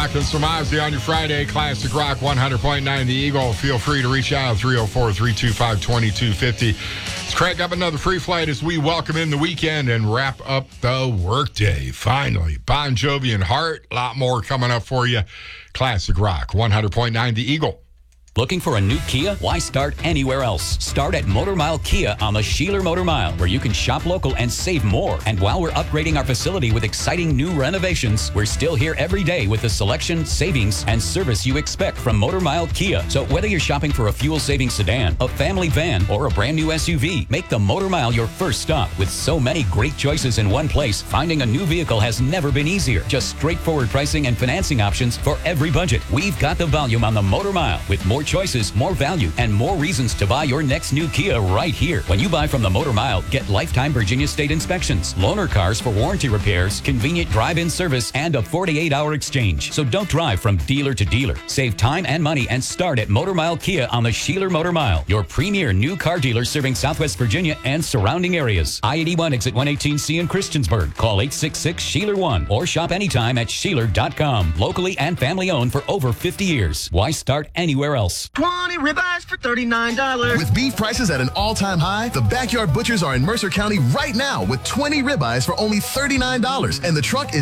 rocking some Ozzy on your Friday. Classic Rock 100.9 The Eagle. Feel free to reach out 304-325-2250. Let's crank up another free flight as we welcome in the weekend and wrap up the workday. Finally, Bon Jovi and Heart. A lot more coming up for you. Classic Rock 100.9 The Eagle. Looking for a new Kia? Why start anywhere else? Start at Motor Mile Kia on the Sheeler Motor Mile, where you can shop local and save more. And while we're upgrading our facility with exciting new renovations, we're still here every day with the selection, savings, and service you expect from Motor Mile Kia. So whether you're shopping for a fuel-saving sedan, a family van, or a brand new SUV, make the Motor Mile your first stop. With so many great choices in one place, finding a new vehicle has never been easier. Just straightforward pricing and financing options for every budget. We've got the volume on the Motor Mile, with more choices, more value, and more reasons to buy your next new Kia right here. When you buy from the Motor Mile, get lifetime Virginia State inspections, loaner cars for warranty repairs, convenient drive-in service, and a 48-hour exchange. So don't drive from dealer to dealer. Save time and money and start at Motor Mile Kia on the Sheeler Motor Mile, your premier new car dealer serving Southwest Virginia and surrounding areas. I-81 exit 118C in Christiansburg. Call 866-SHEELER1 or shop anytime at Sheeler.com. Locally and family owned for over 50 years. Why start anywhere else? 20 ribeyes for $39. With beef prices at an all-time high, the Backyard Butchers are in Mercer County right now with 20 ribeyes for only $39. And the truck is